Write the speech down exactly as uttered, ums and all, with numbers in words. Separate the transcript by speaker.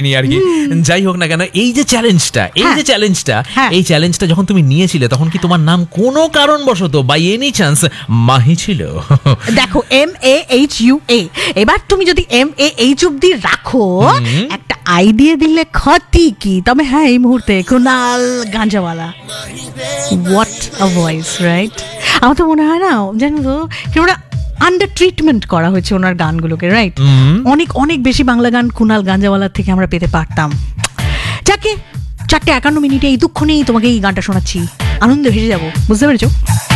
Speaker 1: করিনি আর কি। যাই হোক না কেন, এই যে চ্যালেঞ্জটা এই যে চ্যালেঞ্জটা এই চ্যালেঞ্জটা যখন তুমি নিয়েছিলে তখন কি তোমার নাম কোনো কারণবশত বাই এনি চান্স মাহি ছিল?
Speaker 2: দেখো, M A H U A, এবার তুমি যদি এম এ এইচ অব্দি রাখো, একটা আই দিয়ে দিলে ক্ষতি কি? তবে হ্যাঁ, এই মুহূর্তে Kunal গাঞ্জাওয়ালা, what a voice, right? আমার তো মনে হয় না, জানো তো, কেমন আন্ডার ট্রিটমেন্ট করা হয়েছে ওনার গানগুলোকে, রাইট? অনেক অনেক বেশি বাংলা গান কুনাল গাঞ্জাওয়ালার থেকে আমরা পেতে পারতাম। যাকে চারটে একান্ন মিনিটে এই দুঃখ নেই তোমাকে এই গানটা শোনাচ্ছি, আনন্দে ভেসে যাবো, বুঝতে পেরেছো?